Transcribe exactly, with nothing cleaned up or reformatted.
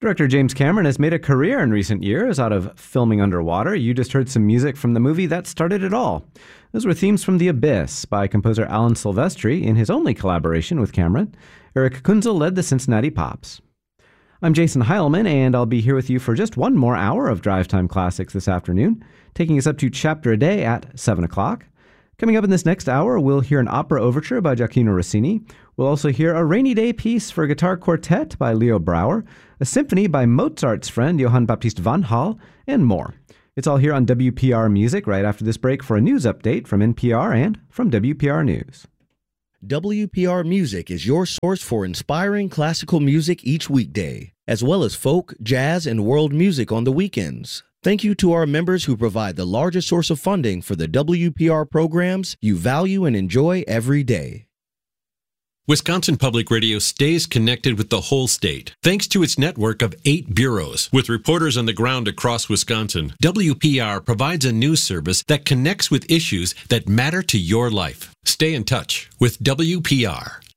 Director James Cameron has made a career in recent years out of filming underwater. You just heard some music from the movie that started it all. Those were themes from The Abyss by composer Alan Silvestri in his only collaboration with Cameron. Eric Kunzel led the Cincinnati Pops. I'm Jason Heilman, and I'll be here with you for just one more hour of Drive Time Classics this afternoon, taking us up to Chapter a Day at seven o'clock. Coming up in this next hour, we'll hear an opera overture by Gioacchino Rossini. We'll also hear a rainy day piece for guitar quartet by Leo Brouwer, a symphony by Mozart's friend Johann Baptist van Hal, and more. It's all here on W P R Music right after this break for a news update from N P R and from W P R News. W P R Music is your source for inspiring classical music each weekday, as well as folk, jazz, and world music on the weekends. Thank you to our members who provide the largest source of funding for the W P R programs you value and enjoy every day. Wisconsin Public Radio stays connected with the whole state thanks to its network of eight bureaus. With reporters on the ground across Wisconsin, W P R provides a news service that connects with issues that matter to your life. Stay in touch with W P R.